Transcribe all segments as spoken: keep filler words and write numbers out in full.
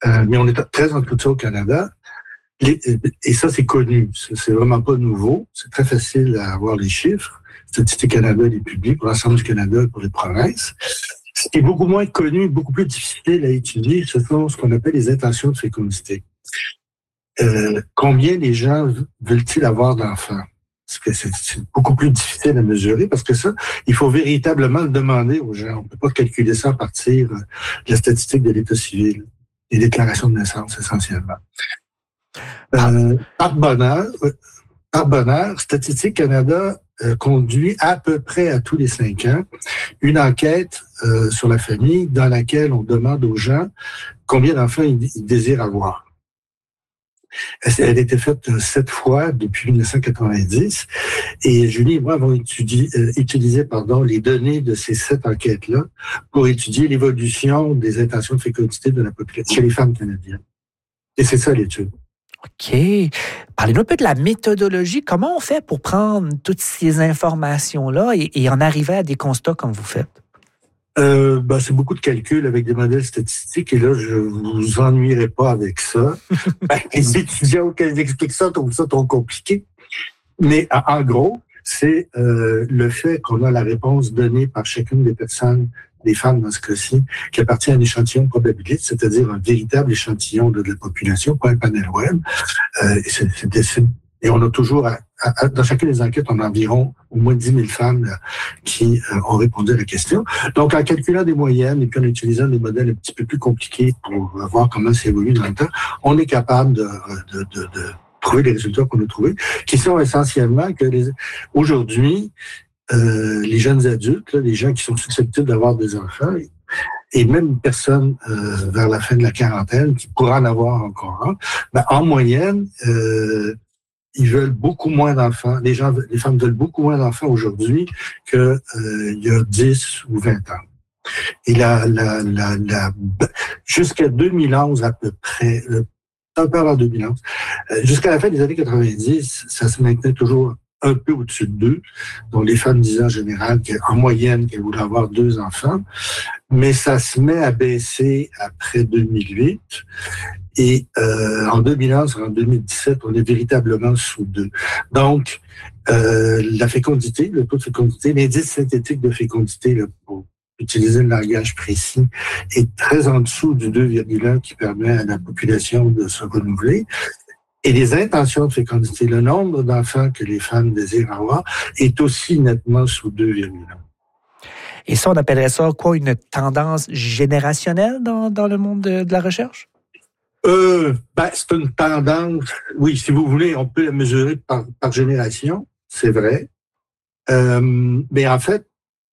Euh, mais on est très en tout ça au Canada. Les, et ça, c'est connu. C'est vraiment pas nouveau. C'est très facile à avoir les chiffres. Statistique Canada les publie pour l'ensemble du Canada et pour les provinces. Ce qui est beaucoup moins connu, beaucoup plus difficile à étudier, ce sont ce qu'on appelle les intentions de fécondité. Euh, combien les gens veulent-ils avoir d'enfants? C'est, c'est beaucoup plus difficile à mesurer parce que ça, il faut véritablement le demander aux gens. On ne peut pas calculer ça à partir de la statistique de l'État civil, les déclarations de naissance essentiellement. Euh, par bonheur, par bonheur, Statistique Canada euh, conduit à peu près à tous les cinq ans une enquête euh, sur la famille dans laquelle on demande aux gens combien d'enfants ils, ils désirent avoir. Elle a été faite sept fois depuis dix-neuf cent quatre-vingt-dix et Julie et moi avons étudié, euh, utilisé pardon, les données de ces sept enquêtes-là pour étudier l'évolution des intentions de fécondité de la population chez les femmes canadiennes. Et c'est ça l'étude. OK. Parlez-nous un peu de la méthodologie. Comment on fait pour prendre toutes ces informations-là et, et en arriver à des constats comme vous faites? Euh, ben, c'est beaucoup de calculs avec des modèles statistiques et là, je vous ennuierai pas avec ça. Ben, les étudiants auxquels j'explique ça trouvent ça trop compliqué. Mais en gros, c'est euh, le fait qu'on a la réponse donnée par chacune des personnes, des femmes dans ce cas-ci, qui appartient à un échantillon probabiliste, c'est-à-dire un véritable échantillon de, de la population, pas un panel web. Euh, et, c'est, c'est, et on a toujours, à, à, dans chacune des enquêtes, on a environ au moins dix mille femmes là, qui euh, ont répondu à la question. Donc, en calculant des moyennes et puis en utilisant des modèles un petit peu plus compliqués pour voir comment ça évolue dans le temps, on est capable de, de, de, de trouver les résultats qu'on a trouvés, qui sont essentiellement que les, aujourd'hui, euh, les jeunes adultes, là, les gens qui sont susceptibles d'avoir des enfants, et même une personne euh, vers la fin de la quarantaine qui pourra en avoir encore un, ben, en moyenne, euh, ils veulent beaucoup moins d'enfants. Les gens, les femmes veulent beaucoup moins d'enfants aujourd'hui que euh, il y a dix ou vingt ans. Et la, la, la, la jusqu'à deux mille onze à peu près, un peu avant deux mille onze, jusqu'à la fin des années quatre-vingt-dix, ça se maintenait toujours un peu au-dessus de deux. Donc, les femmes disaient en général qu'en moyenne, qu'elles voulaient avoir deux enfants. Mais ça se met à baisser après deux mille huit. Et euh, en deux mille onze, en deux mille dix-sept, on est véritablement sous deux. Donc, euh, la fécondité, le taux de fécondité, l'indice synthétique de fécondité, là, pour utiliser le langage précis, est très en dessous du deux virgule un qui permet à la population de se renouveler. Et les intentions de fécondité, le nombre d'enfants que les femmes désirent avoir, est aussi nettement sous deux virgule un. Et ça, on appellerait ça quoi, une tendance générationnelle dans, dans le monde de, de la recherche? Euh, ben, c'est une tendance, oui, si vous voulez, on peut la mesurer par, par génération, c'est vrai. Euh, mais en fait,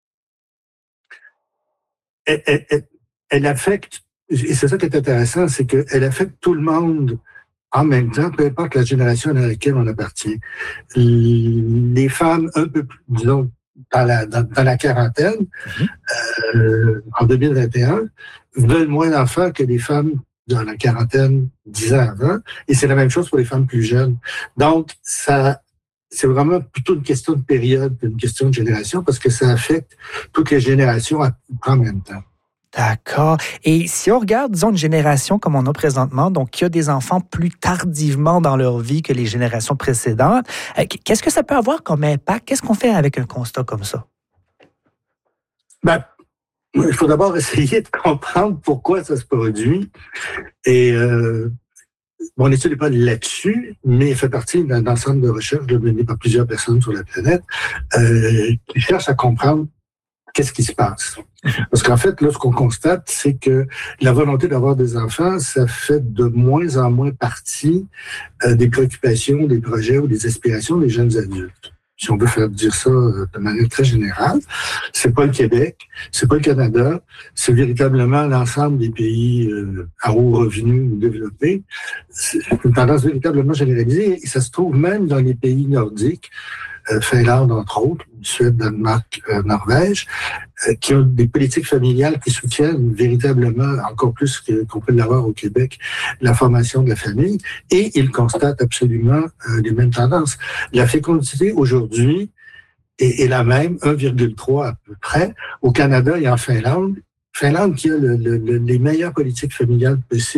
elle, elle, elle affecte, et c'est ça qui est intéressant, c'est qu'elle affecte tout le monde en même temps, peu importe la génération à laquelle on appartient. Les femmes un peu plus, disons, dans la, dans, dans la quarantaine, mm-hmm. euh, en deux mille vingt et un, veulent moins d'enfants que les femmes dans la quarantaine, dix ans avant, et c'est la même chose pour les femmes plus jeunes. Donc, ça, c'est vraiment plutôt une question de période qu'une question de génération, parce que ça affecte toutes les générations en même temps. D'accord. Et si on regarde, disons, une génération comme on a présentement, donc qui a des enfants plus tardivement dans leur vie que les générations précédentes, qu'est-ce que ça peut avoir comme impact? Qu'est-ce qu'on fait avec un constat comme ça? Ben, il faut d'abord essayer de comprendre pourquoi ça se produit. Et euh, mon étude n'est pas là-dessus, mais elle fait partie d'un ensemble de recherches menées par plusieurs personnes sur la planète euh, qui cherchent à comprendre qu'est-ce qui se passe. Parce qu'en fait, là, ce qu'on constate, c'est que la volonté d'avoir des enfants, ça fait de moins en moins partie euh, des préoccupations, des projets ou des aspirations des jeunes adultes. Si on veut faire dire ça de manière très générale, c'est pas le Québec, c'est pas le Canada, c'est véritablement l'ensemble des pays euh, à haut revenu ou développés. C'est une tendance véritablement généralisée et ça se trouve même dans les pays nordiques, euh, Finlande entre autres, Suède, Danemark, euh, Norvège, euh, qui ont des politiques familiales qui soutiennent véritablement, encore plus que, qu'on peut l'avoir au Québec, la formation de la famille. Et ils constatent absolument euh, les mêmes tendances. La fécondité aujourd'hui est, est la même, un virgule trois à peu près, au Canada et en Finlande. Finlande qui a le, le, le, les meilleures politiques familiales possibles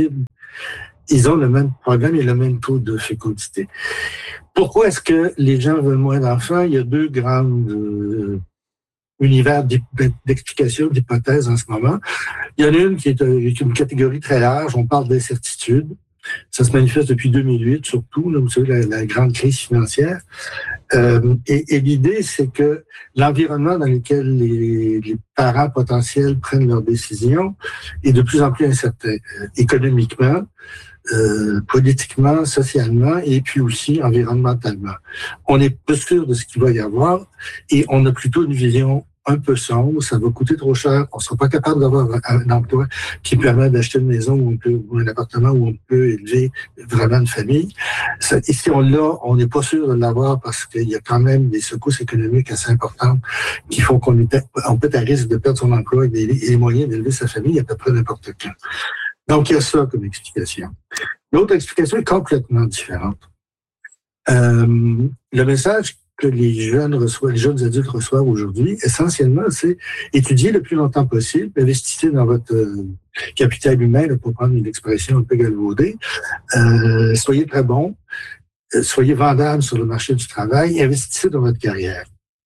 ils ont le même problème et le même taux de fécondité. Pourquoi est-ce que les gens veulent moins d'enfants? Il y a deux grands euh, univers d'explications, d'hypothèses en ce moment. Il y en a une qui est une catégorie très large. On parle d'incertitude. Ça se manifeste depuis deux mille huit, surtout, là, vous savez, la, la grande crise financière. Euh, et et l'idée, c'est que l'environnement dans lequel les, les parents potentiels prennent leurs décisions est de plus en plus incertain, euh, économiquement, euh, politiquement, socialement, et puis aussi environnementalement. On n'est pas sûr de ce qu'il va y avoir, et on a plutôt une vision un peu sombre, ça va coûter trop cher, on ne sera pas capable d'avoir un emploi qui permet d'acheter une maison où on peut, ou un appartement où on peut élever vraiment une famille. Ça, et si on l'a, on n'est pas sûr de l'avoir parce qu'il y a quand même des secousses économiques assez importantes qui font qu'on est, on peut être à risque de perdre son emploi et les moyens d'élever sa famille à peu près n'importe quand. Donc, il y a ça comme explication. L'autre explication est complètement différente. Euh, le message que les jeunes reçoivent, les jeunes adultes reçoivent aujourd'hui, essentiellement, c'est étudier le plus longtemps possible, investissez dans votre euh, capital humain, là, pour prendre une expression un peu galvaudée, euh, soyez très bon, euh, soyez vendable sur le marché du travail, investissez dans votre carrière.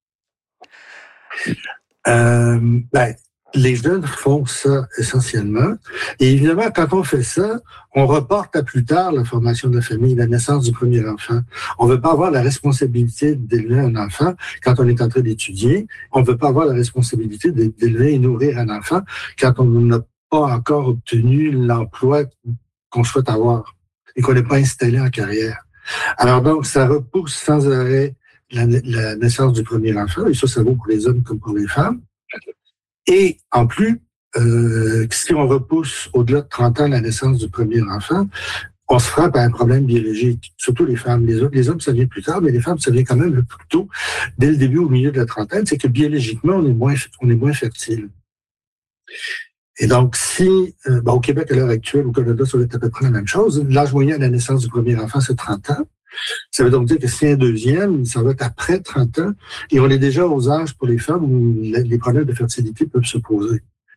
Euh, ben, les jeunes font ça essentiellement. Et évidemment, quand on fait ça, on reporte à plus tard la formation de la famille, la naissance du premier enfant. On ne veut pas avoir la responsabilité d'élever un enfant quand on est en train d'étudier. On ne veut pas avoir la responsabilité d'élever et nourrir un enfant quand on n'a pas encore obtenu l'emploi qu'on souhaite avoir et qu'on n'est pas installé en carrière. Alors donc, ça repousse sans arrêt la, la naissance du premier enfant. Et ça, ça vaut pour les hommes comme pour les femmes. Et en plus, euh, si on repousse au-delà de trente ans la naissance du premier enfant, on se frappe à un problème biologique, surtout les femmes. Les hommes, les hommes, ça vient plus tard, mais les femmes, ça vient quand même plus tôt, dès le début, au milieu de la trentaine, c'est que biologiquement, on est moins, on est moins fertile. Et donc, si, euh, ben, au Québec, à l'heure actuelle, au Canada, ça va être à peu près la même chose. L'âge moyen à la naissance du premier enfant, c'est trente ans. Ça veut donc dire que si un deuxième, ça va être après trente ans, et on est déjà aux âges pour les femmes où les problèmes de fertilité peuvent se poser.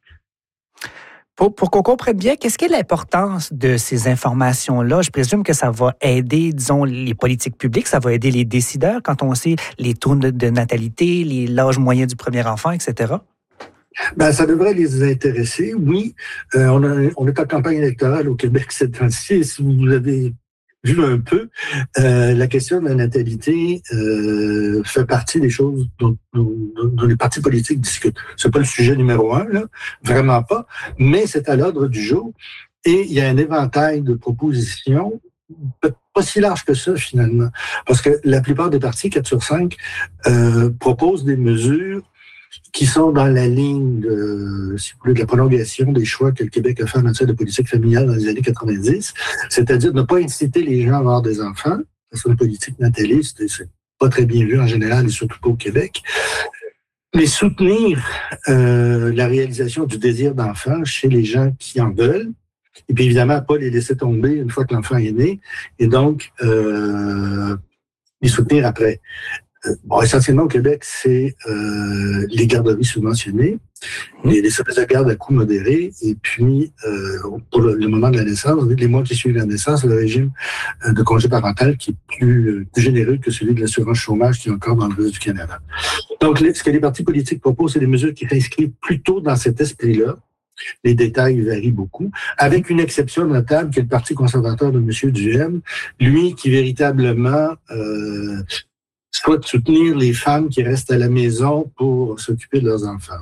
Pour, pour qu'on comprenne bien, qu'est-ce qu'est l'importance de ces informations-là? Je présume que ça va aider, disons, les politiques publiques, ça va aider les décideurs quand on sait les taux de, de natalité, les, l'âge moyen du premier enfant, et cetera. Ben, ça devrait les intéresser, oui. Euh, on, a, on est en campagne électorale au Québec cette temps-ci, et si vous avez vu un peu, euh, la question de la natalité euh, fait partie des choses dont, dont, dont les partis politiques discutent. C'est pas le sujet numéro un, là, vraiment pas, mais c'est à l'ordre du jour. Et il y a un éventail de propositions, pas si large que ça finalement, parce que la plupart des partis, quatre sur cinq, euh, proposent des mesures qui sont dans la ligne de, si vous voulez, de la prolongation des choix que le Québec a fait en matière de politique familiale dans les années quatre-vingt-dix, c'est-à-dire de ne pas inciter les gens à avoir des enfants. C'est une politique nataliste et c'est pas très bien vu en général et surtout pas au Québec. Mais soutenir euh, la réalisation du désir d'enfant chez les gens qui en veulent, et puis évidemment pas les laisser tomber une fois que l'enfant est né, et donc euh, les soutenir après. Bon, essentiellement au Québec, c'est euh, les garderies subventionnées, mmh. les, les services de garde à coût modéré, et puis euh, pour le, le moment de la naissance, les mois qui suivent la naissance, le régime de congé parental qui est plus, plus généreux que celui de l'assurance chômage qui est encore dans le reste du Canada. Donc, les, ce que les partis politiques proposent, c'est des mesures qui s'inscrivent plutôt dans cet esprit-là. Les détails varient beaucoup, avec une exception notable qui est le Parti conservateur de M. Duhem, lui qui véritablement euh, soit de soutenir les femmes qui restent à la maison pour s'occuper de leurs enfants.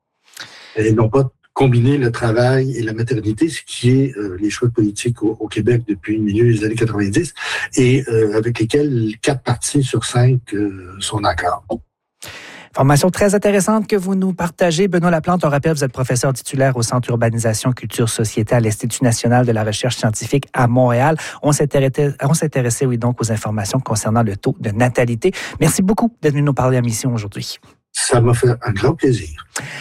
Et non pas combiner le travail et la maternité, ce qui est euh, les choix politiques au, au Québec depuis le milieu des années quatre-vingt-dix, et euh, avec lesquels quatre partis sur cinq euh, sont d'accord. Information très intéressante que vous nous partagez. Benoît Laplante, on rappelle, vous êtes professeur titulaire au Centre Urbanisation Culture Société à l'Institut national de la recherche scientifique à Montréal. On s'intéressait, on s'intéressait oui, donc aux informations concernant le taux de natalité. Merci beaucoup d'être venu nous parler à Mission aujourd'hui. Ça m'a fait un grand plaisir.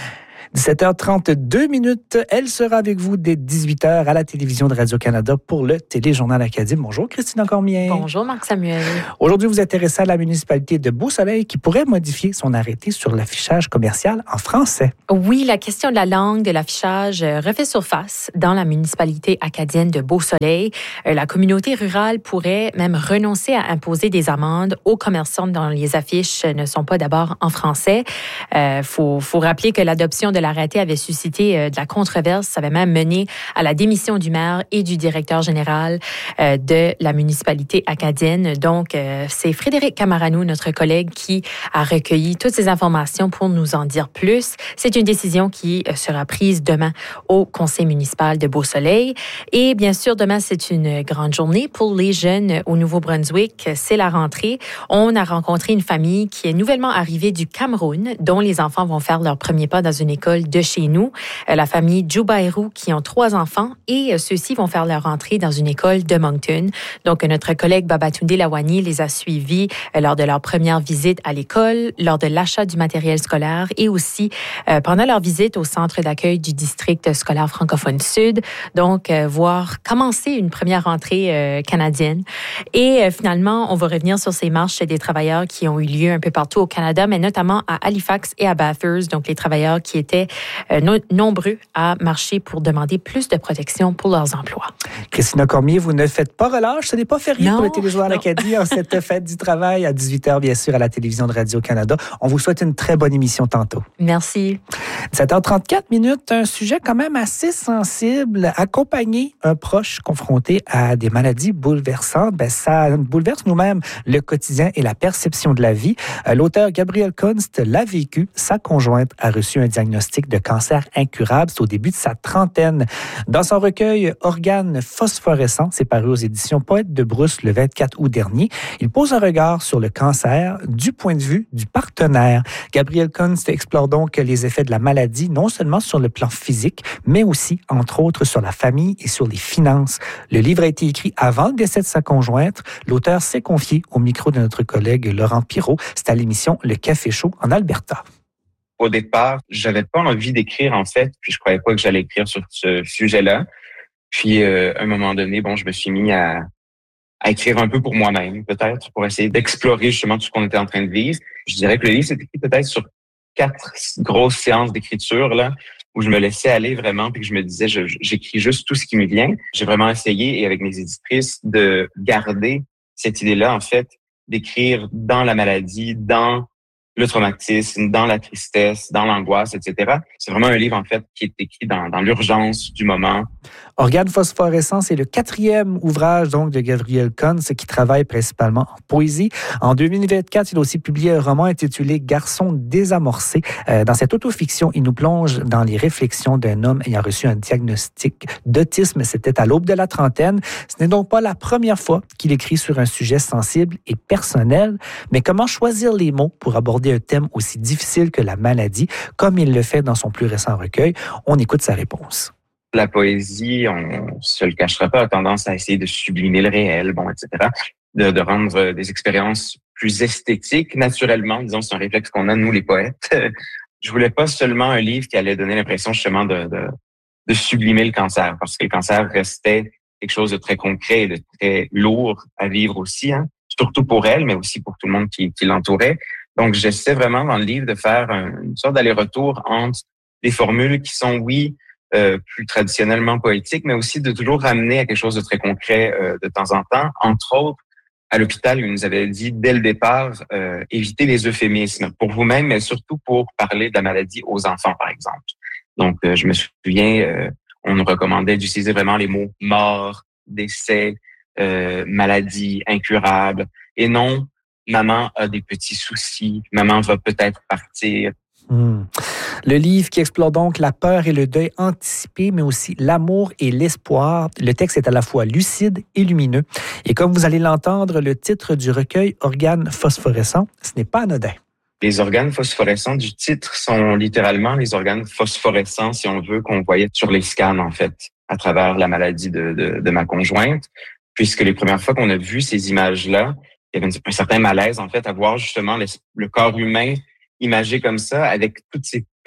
dix-sept heures trente-deux minutes. Elle sera avec vous dès dix-huit heures à la télévision de Radio-Canada pour le Téléjournal Acadie. Bonjour, Christina Cormier. Bonjour, Marc-Samuel. Aujourd'hui, vous intéressez à la municipalité de Beausoleil qui pourrait modifier son arrêté sur l'affichage commercial en français. Oui, la question de la langue de l'affichage refait surface dans la municipalité acadienne de Beausoleil. La communauté rurale pourrait même renoncer à imposer des amendes aux commerçants dont les affiches ne sont pas d'abord en français. Il euh, faut, faut rappeler que l'adoption de l'arrêté avait suscité euh, de la controverse. Ça avait même mené à la démission du maire et du directeur général euh, de la municipalité acadienne. Donc, euh, c'est Frédéric Camaranou, notre collègue, qui a recueilli toutes ces informations pour nous en dire plus. C'est une décision qui euh, sera prise demain au conseil municipal de Beausoleil. Et bien sûr, demain, c'est une grande journée pour les jeunes au Nouveau-Brunswick. C'est la rentrée. On a rencontré une famille qui est nouvellement arrivée du Cameroun, dont les enfants vont faire leur premier pas dans une école de chez nous. La famille Djoubairou, qui ont trois enfants, et ceux-ci vont faire leur entrée dans une école de Moncton. Donc, notre collègue Babatunde Lawani les a suivis lors de leur première visite à l'école, lors de l'achat du matériel scolaire et aussi euh, pendant leur visite au centre d'accueil du district scolaire francophone sud. Donc, euh, voir commencer une première rentrée euh, canadienne. Et euh, finalement, on va revenir sur ces marches des travailleurs qui ont eu lieu un peu partout au Canada, mais notamment à Halifax et à Bathurst, donc les travailleurs qui étaient euh, no- nombreux à marcher pour demander plus de protection pour leurs emplois. Christina Cormier, vous ne faites pas relâche, ce n'est pas férié non, pour le Téléjournal Acadie en cette fête du travail à dix-huit heures, bien sûr, à la télévision de Radio-Canada. On vous souhaite une très bonne émission tantôt. Merci. dix-sept heures trente-quatre minutes, un sujet quand même assez sensible. Accompagner un proche confronté à des maladies bouleversantes, ben ça bouleverse nous-mêmes le quotidien et la perception de la vie. L'auteur Gabriel Kunst l'a vécu. Sa conjointe a reçu un diagnostic de cancer incurable. C'est au début de sa trentaine. Dans son recueil Organes phosphorescents, c'est paru aux éditions Poète de Brousse le vingt-quatre août dernier, il pose un regard sur le cancer du point de vue du partenaire. Gabriel Kunst explore donc les effets de la maladie, non seulement sur le plan physique, mais aussi, entre autres, sur la famille et sur les finances. Le livre a été écrit avant le décès de sa conjointe. L'auteur s'est confié au micro de notre collègue Laurent Pirot. C'est à l'émission Le Café Chaud en Alberta. Au départ, j'avais pas envie d'écrire, en fait, puis je croyais pas que j'allais écrire sur ce sujet-là. Puis, euh, à un moment donné, bon, je me suis mis à, à écrire un peu pour moi-même, peut-être, pour essayer d'explorer justement tout ce qu'on était en train de vivre. Je dirais que le livre s'est écrit peut-être sur quatre grosses séances d'écriture, là, où je me laissais aller vraiment, puis que je me disais, je, j'écris juste tout ce qui me vient. J'ai vraiment essayé, et avec mes éditrices, de garder cette idée-là, en fait, d'écrire dans la maladie, dans le traumatisme, dans la tristesse, dans l'angoisse, et cetera. C'est vraiment un livre, en fait, qui est écrit dans, dans l'urgence du moment. Organes phosphorescents, c'est le quatrième ouvrage donc de Gabriel Kunst qui travaille principalement en poésie. En deux mille vingt-quatre, il a aussi publié un roman intitulé Garçon désamorcé. Euh, dans cette autofiction, il nous plonge dans les réflexions d'un homme ayant reçu un diagnostic d'autisme. C'était à l'aube de la trentaine. Ce n'est donc pas la première fois qu'il écrit sur un sujet sensible et personnel. Mais comment choisir les mots pour aborder un thème aussi difficile que la maladie, comme il le fait dans son plus récent recueil? On écoute sa réponse. La poésie, on se le cachera pas, a tendance à essayer de sublimer le réel, bon, et cetera, de, de rendre des expériences plus esthétiques, naturellement. Disons, c'est un réflexe qu'on a, nous, les poètes. Je voulais pas seulement un livre qui allait donner l'impression, justement, de, de, de sublimer le cancer, parce que le cancer restait quelque chose de très concret et de très lourd à vivre aussi, hein, surtout pour elle, mais aussi pour tout le monde qui, qui l'entourait. Donc, j'essaie vraiment, dans le livre, de faire un, une sorte d'aller-retour entre des formules qui sont, oui, Euh, plus traditionnellement poétique, mais aussi de toujours ramener à quelque chose de très concret euh, de temps en temps. Entre autres, à l'hôpital, il nous avait dit dès le départ, euh, évitez les euphémismes pour vous-même, mais surtout pour parler de la maladie aux enfants, par exemple. Donc, euh, je me souviens, euh, on nous recommandait d'utiliser vraiment les mots mort, décès, euh, maladie, incurable, et non maman a des petits soucis, maman va peut-être partir. Mmh. Le livre qui explore donc la peur et le deuil anticipé, mais aussi l'amour et l'espoir. Le texte est à la fois lucide et lumineux. Et comme vous allez l'entendre, le titre du recueil, Organes phosphorescents, ce n'est pas anodin. Les organes phosphorescents du titre sont littéralement les organes phosphorescents, si on veut, qu'on voyait sur les scans, en fait, à travers la maladie de, de, de ma conjointe. Puisque les premières fois qu'on a vu ces images-là, il y avait un certain malaise, en fait, à voir justement le, le corps humain imagé comme ça, avec toutes ces petites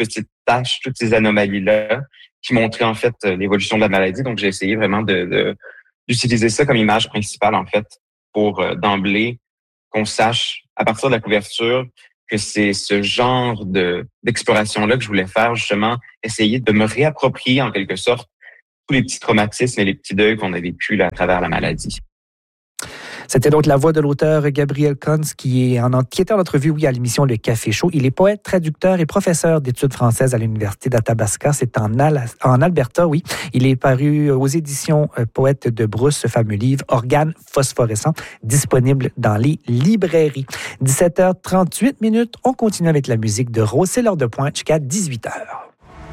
taches, toutes ces anomalies-là qui montraient en fait l'évolution de la maladie. Donc, j'ai essayé vraiment de, de d'utiliser ça comme image principale en fait pour euh, d'emblée qu'on sache à partir de la couverture que c'est ce genre de d'exploration-là que je voulais faire, justement, essayer de me réapproprier en quelque sorte tous les petits traumatismes et les petits deuils qu'on a vécus là, à travers la maladie. C'était donc la voix de l'auteur Gabriel Kunz qui, est en, qui était en entrevue oui, à l'émission Le Café Chaud. Il est poète, traducteur et professeur d'études françaises à l'Université d'Athabasca. C'est en, Al- en Alberta, oui. Il est paru aux éditions euh, Poète de Brousse, ce fameux livre Organes phosphorescents, disponible dans les librairies. dix-sept heures trente-huit minutes, on continue avec la musique de Rosé L'Heure de Pointe jusqu'à dix-huit heures.